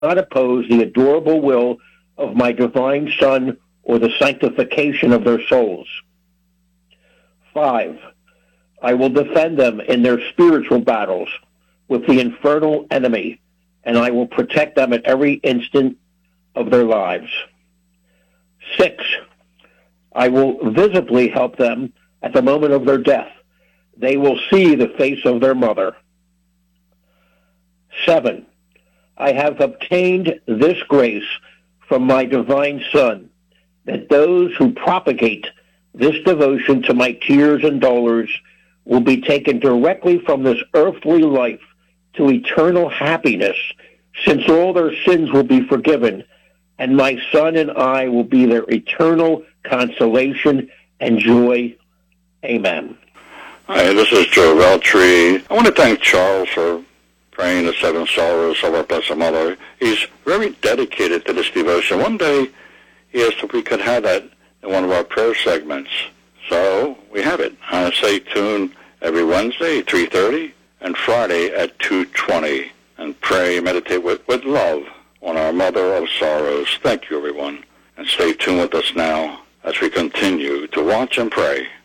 not oppose the adorable will of my divine Son or the sanctification of their souls. 5. I will defend them in their spiritual battles with the infernal enemy, and I will protect them at every instant of their lives. 6. I will visibly help them at the moment of their death. They will see the face of their mother. 7. I have obtained this grace from my divine Son, that those who propagate this devotion to my tears and dolours will be taken directly from this earthly life to eternal happiness, since all their sins will be forgiven, and my Son and I will be their eternal consolation and joy. Amen. Hi, this is Joe Veltri. I want to thank Charles for praying the seven sorrows of our Blessed Mother. He's very dedicated to this devotion. One day he asked if we could have that in one of our prayer segments. So we have it. Stay tuned every Wednesday, 3:30, and Friday at 2:20. And pray, meditate with love on our Mother of Sorrows. Thank you, everyone. And stay tuned with us now as we continue to watch and pray.